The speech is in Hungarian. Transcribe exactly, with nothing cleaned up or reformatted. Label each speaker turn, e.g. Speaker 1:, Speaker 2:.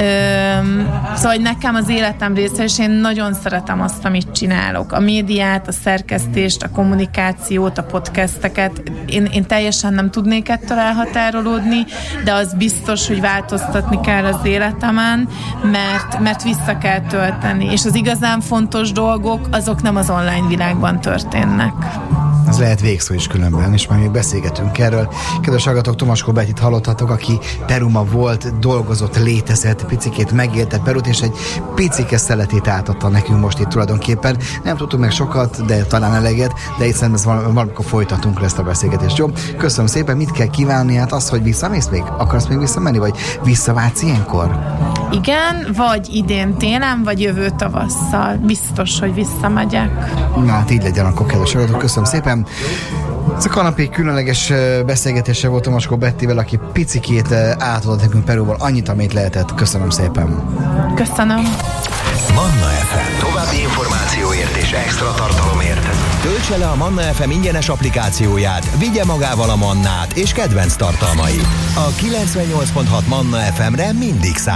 Speaker 1: Szóval, hogy nekem az életem része, és én nagyon szeretem azt, amit csinálok. A médiát, a szerkesztést, a kommunikációt, a podcasteket. Én, én teljesen nem tudnék ettől elhatárolódni, de az biztos, hogy változtatni kell az életemen, mert, mert vissza kell tölteni. És az igazán fontos dolgok, azok nem az online világban történnek.
Speaker 2: Ez lehet végszó is különben, és majd még beszélgetünk erről. Kedves hallgatók, Tomaskó Bettit hallottatok, aki Peruma volt, dolgozott, létezett, picikét megélte Perut, és egy picike szeletét átadta nekünk most itt tulajdonképpen. Nem tudtuk meg sokat, de talán eleget, de itt szerintem val- valamikor folytatunk le ezt a beszélgetést. Jó? Köszönöm szépen, mit kell kívánni? Hát az, hogy visszamész még? Akarsz még visszamenni, vagy visszavágysz ilyenkor?
Speaker 1: Igen, vagy idén télen, vagy jövő tavasszal. Biztos, hogy visszamegyek.
Speaker 2: Na, hát így legyen akkor, kedves hallgatók. Köszönöm szépen. Ez a kanapé különleges beszélgetése volt Tomaskó Bettivel, aki picikét átadott nekünk Perúból annyit, amit lehetett. Köszönöm szépen.
Speaker 1: Köszönöm.
Speaker 3: Manna ef em. További információért és extra tartalomért töltse le a Manna ef em ingyenes applikációját, vigye magával a Mannát és kedvenc tartalmait. A kilencvennyolc pont hat Manna ef emre mindig számít.